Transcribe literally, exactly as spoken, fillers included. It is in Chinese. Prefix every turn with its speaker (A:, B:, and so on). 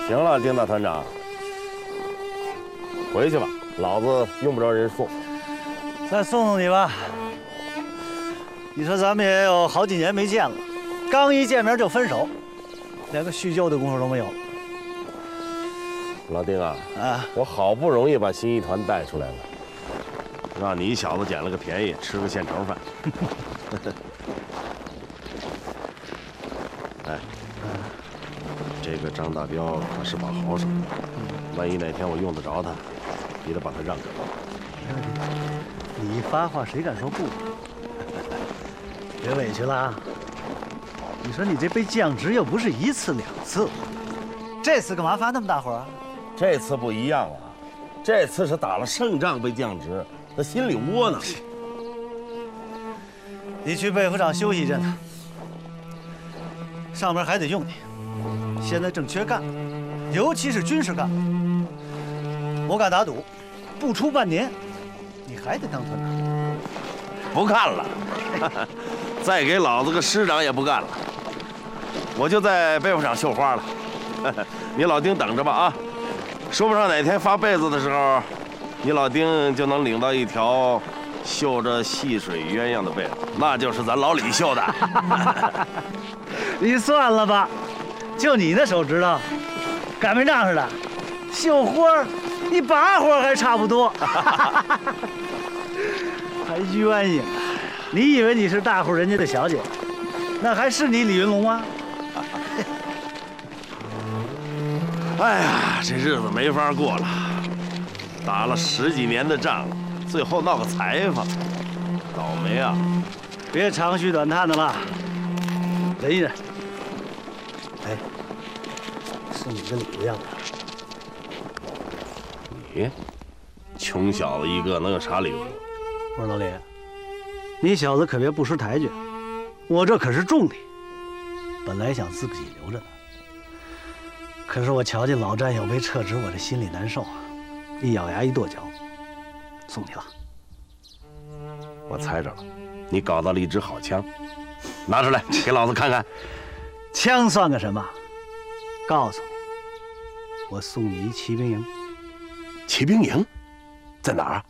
A: 行了，丁大团长，回去吧，老子用不着人送。
B: 再送送你吧。你说咱们也有好几年没见了，刚一见面就分手，连个叙旧的功夫都没有。
A: 老丁啊，
B: 啊，
A: 我好不容易把新一团带出来了，让你小子捡了个便宜，吃个现成饭。哎，这个张大彪可是把好手，万一哪天我用得着他，你得把他让给我。
B: 你一发话，谁敢说不？别委屈了啊！你说你这被降职又不是一次两次，这次干嘛发那么大火啊？
A: 这次不一样了，这次是打了胜仗被降职，他心里窝囊。
B: 你去备府厂休息一阵子，上边还得用你，现在正缺干部，尤其是军事干部。我敢打赌，不出半年，你还得当团长。
A: 不干了，再给老子个师长也不干了，我就在被服厂绣花了。你老丁等着吧啊！说不上哪天发被子的时候，你老丁就能领到一条绣着细水鸳鸯的被子，那就是咱老李绣的。
B: 你算了吧，就你那手指头，擀面杖似的，绣花一把火还差不多。还鸳鸯啊！你以为你是大户人家的小姐，那还是你李云龙吗？
A: 哎呀，这日子没法过了，打了十几年的仗，最后闹个裁缝，倒霉啊！
B: 别长吁短叹的了，忍一忍。哎，送你个礼物要不要？
A: 你，穷小子一个，能有啥礼物？
B: 我说老李，你小子可别不识抬举，我这可是重礼，本来想自己留着呢。可是我瞧见老战友被撤职，我这心里难受啊，一咬牙一跺脚，送你了。
A: 我猜着了，你搞到了一支好枪，拿出来给老子看看。
B: 枪算个什么？告诉你，我送你一骑兵营。
A: 骑兵营，在哪儿啊？